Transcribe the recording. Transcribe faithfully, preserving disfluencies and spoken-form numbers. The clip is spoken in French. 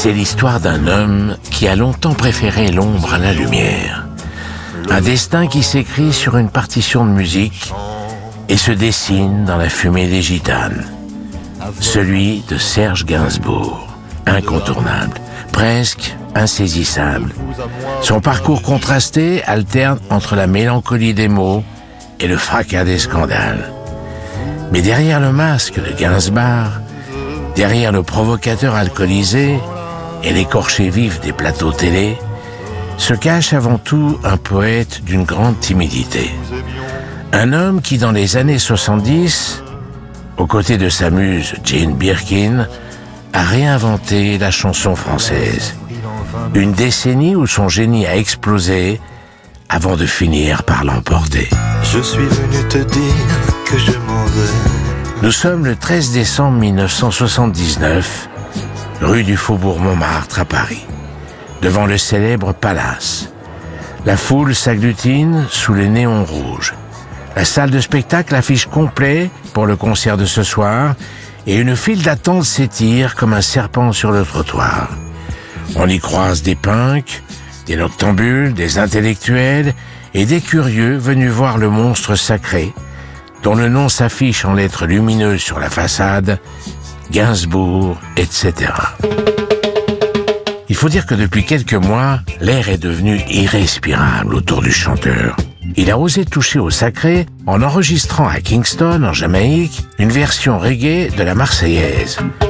C'est l'histoire d'un homme qui a longtemps préféré l'ombre à la lumière. Un destin qui s'écrit sur une partition de musique et se dessine dans la fumée des gitanes. Celui de Serge Gainsbourg, incontournable, presque insaisissable. Son parcours contrasté alterne entre la mélancolie des mots et le fracas des scandales. Mais derrière le masque de Gainsbourg, derrière le provocateur alcoolisé et l'écorché vif des plateaux télé, se cache avant tout un poète d'une grande timidité. Un homme qui, dans les années soixante-dix, aux côtés de sa muse Jane Birkin, a réinventé la chanson française. Une décennie où son génie a explosé avant de finir par l'emporter. Je suis venu te dire que je m'en vais. Nous sommes le treize décembre mille neuf cent soixante-dix-neuf, rue du Faubourg Montmartre à Paris, devant le célèbre Palace. La foule s'agglutine sous les néons rouges. La salle de spectacle affiche complet pour le concert de ce soir et une file d'attente s'étire comme un serpent sur le trottoir. On y croise des punks, des noctambules, des intellectuels et des curieux venus voir le monstre sacré, dont le nom s'affiche en lettres lumineuses sur la façade, Gainsbourg, et cetera. Il faut dire que depuis quelques mois, l'air est devenu irrespirable autour du chanteur. Il a osé toucher au sacré en enregistrant à Kingston, en Jamaïque, une version reggae de la Marseillaise.